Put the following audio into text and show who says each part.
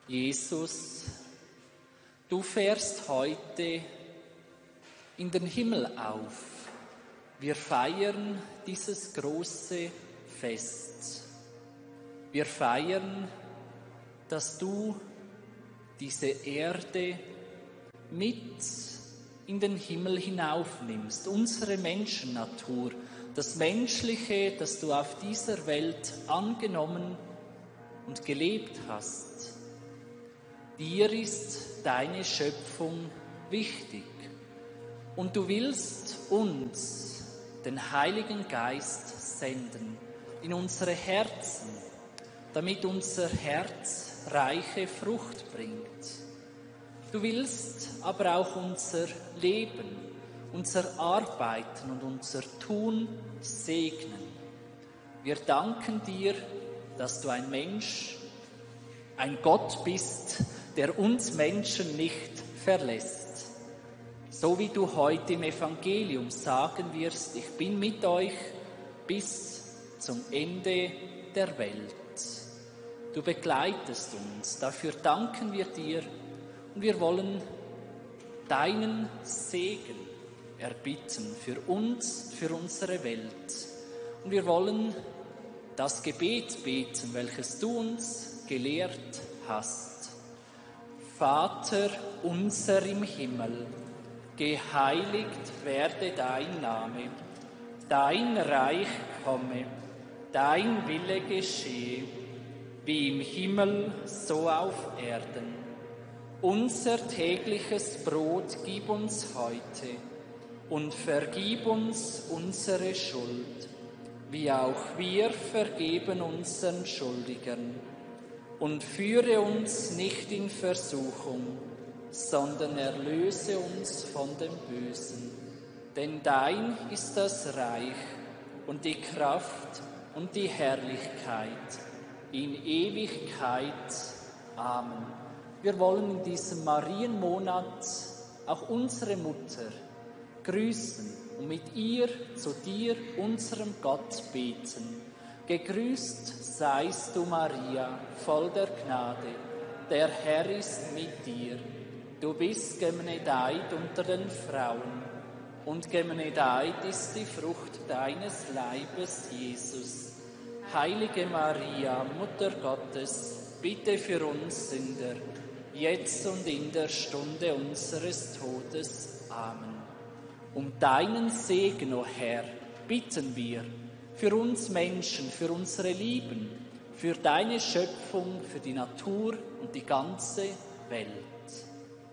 Speaker 1: Jesus, du fährst heute in den Himmel auf. Wir feiern dieses große Fest. Wir feiern, dass du diese Erde mit in den Himmel hinaufnimmst, unsere Menschennatur, das Menschliche, das du auf dieser Welt angenommen und gelebt hast. Dir ist deine Schöpfung wichtig und du willst uns, den Heiligen Geist, senden in unsere Herzen, damit unser Herz reiche Frucht bringt. Du willst aber auch unser Leben, unser Arbeiten und unser Tun segnen. Wir danken dir, dass du ein Gott bist, der uns Menschen nicht verlässt. So wie du heute im Evangelium sagen wirst, ich bin mit euch bis zum Ende der Welt. Du begleitest uns, dafür danken wir dir und wir wollen deinen Segen erbitten für uns, für unsere Welt. Und wir wollen das Gebet beten, welches du uns gelehrt hast. Vater unser im Himmel, geheiligt werde dein Name, dein Reich komme, dein Wille geschehe, wie im Himmel, so auf Erden. Unser tägliches Brot gib uns heute und vergib uns unsere Schuld, wie auch wir vergeben unseren Schuldigern. Und führe uns nicht in Versuchung, sondern erlöse uns von dem Bösen. Denn dein ist das Reich und die Kraft und die Herrlichkeit in Ewigkeit. Amen. Wir wollen in diesem Marienmonat auch unsere Mutter grüßen und mit ihr zu dir, unserem Gott, beten. Gegrüßt seist du, Maria, voll der Gnade, der Herr ist mit dir. Du bist gebenedeit unter den Frauen, und gebenedeit ist die Frucht deines Leibes, Jesus. Heilige Maria, Mutter Gottes, bitte für uns Sünder, jetzt und in der Stunde unseres Todes. Amen. Um deinen Segen, o Herr, bitten wir, für uns Menschen, für unsere Lieben, für deine Schöpfung, für die Natur und die ganze Welt.